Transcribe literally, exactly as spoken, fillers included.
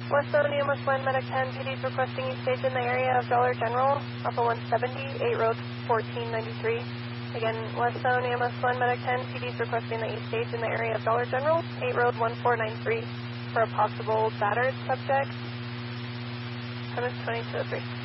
West Zone E M S one Medic ten, P D's requesting East Stage in the area of Dollar General, Alpha one seventy, eight Road fourteen ninety-three. Again, West Zone E M S one Medic ten, P D's requesting the East Stage in the area of Dollar General, eight Road one four nine three for a possible battered subject. M S twenty-two oh three.